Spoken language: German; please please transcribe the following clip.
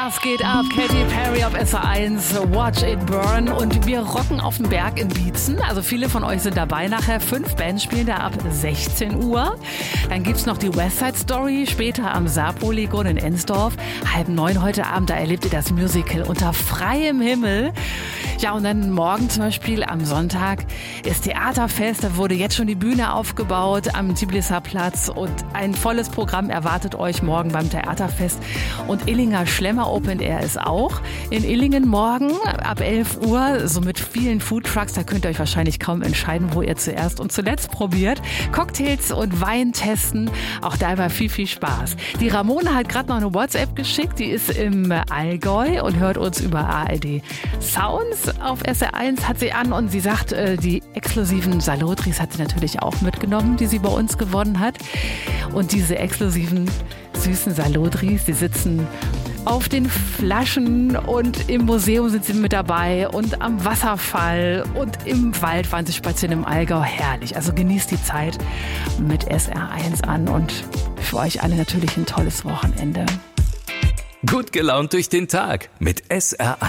Was geht ab? Katy Perry auf SR1, Watch It Burn. Und wir rocken auf dem Berg in Bietzen. Also viele von euch sind dabei nachher. 5 Bands spielen da ab 16 Uhr. Dann gibt's noch die West Side Story, später am Saarpolygon in Ensdorf. 8:30 heute Abend, da erlebt ihr das Musical unter freiem Himmel. Ja, und dann morgen zum Beispiel am Sonntag ist Theaterfest. Da wurde jetzt schon die Bühne aufgebaut am Tiblisser Platz. Und ein volles Programm erwartet euch morgen beim Theaterfest. Und Illinger Schlemmer Open Air ist auch in Illingen morgen ab 11 Uhr. So mit vielen Foodtrucks. Da könnt ihr euch wahrscheinlich kaum entscheiden, wo ihr zuerst und zuletzt probiert. Cocktails und Wein testen. Auch da war viel, viel Spaß. Die Ramona hat gerade noch eine WhatsApp geschickt. Die ist im Allgäu und hört uns über ARD Sounds. Auf SR1 hat sie an und sie sagt, die exklusiven Salotris hat sie natürlich auch mitgenommen, die sie bei uns gewonnen hat. Und diese exklusiven süßen Salotris, die sitzen auf den Flaschen und im Museum sind sie mit dabei und am Wasserfall und im Wald waren sie spazieren im Allgäu. Herrlich. Also genießt die Zeit mit SR1 an und für euch alle natürlich ein tolles Wochenende. Gut gelaunt durch den Tag mit SR1.